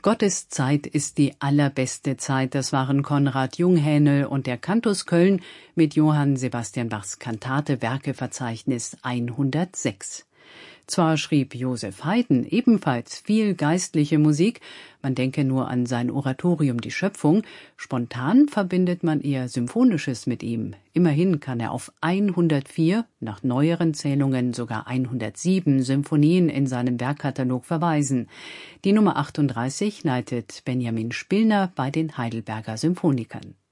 Gottes Zeit ist die allerbeste Zeit. Das waren Konrad Junghähnel und der Cantus Köln mit Johann Sebastian Bachs Kantate Werkeverzeichnis 106. Zwar schrieb Joseph Haydn ebenfalls viel geistliche Musik, man denke nur an sein Oratorium Die Schöpfung, spontan verbindet man eher Symphonisches mit ihm. Immerhin kann er auf 104, nach neueren Zählungen sogar 107 Symphonien in seinem Werkkatalog verweisen. Die Nummer 38 leitet Benjamin Spillner bei den Heidelberger Symphonikern.